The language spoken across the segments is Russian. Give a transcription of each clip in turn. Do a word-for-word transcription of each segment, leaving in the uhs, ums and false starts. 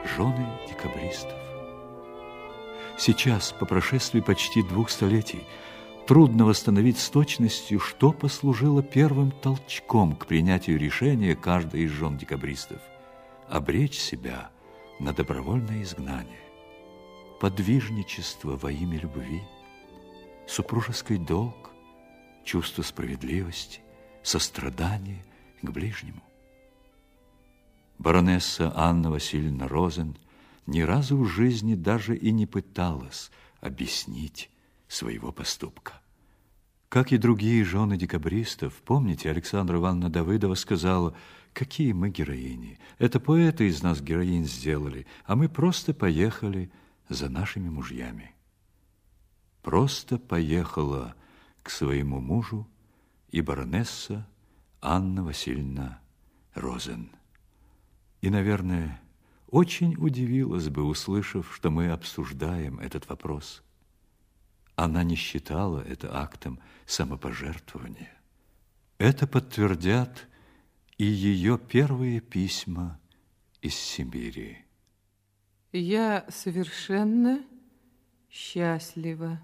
жены декабристов. Сейчас, по прошествии почти двух столетий, трудно восстановить с точностью, что послужило первым толчком к принятию решения каждой из жен декабристов обречь себя на добровольное изгнание, подвижничество во имя любви, супружеский долг, чувство справедливости, сострадание к ближнему. Баронесса Анна Васильевна Розен ни разу в жизни даже и не пыталась объяснить своего поступка. Как и другие жены декабристов, помните, Александра Ивановна Давыдова сказала: какие мы героини, это поэты из нас героинь сделали, а мы просто поехали за нашими мужьями. Просто поехала к своему мужу и баронесса Анна Васильевна Розен. И, наверное, очень удивилась бы, услышав, что мы обсуждаем этот вопрос. Она не считала это актом самопожертвования. Это подтвердят и ее первые письма из Сибири. Я совершенно счастлива.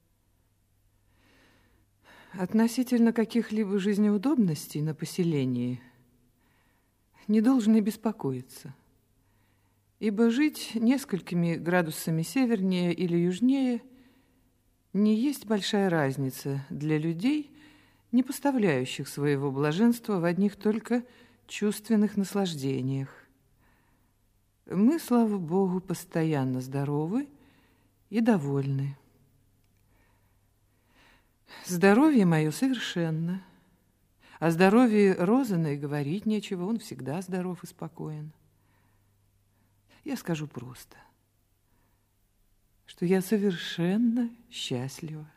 Относительно каких-либо жизнеудобностей на поселении не должны беспокоиться, ибо жить несколькими градусами севернее или южнее не есть большая разница для людей, не поставляющих своего блаженства в одних только чувственных наслаждениях. Мы, слава Богу, постоянно здоровы и довольны. Здоровье мое совершенно. О здоровье Розена и говорить нечего, он всегда здоров и спокоен. Я скажу просто, что я совершенно счастлива.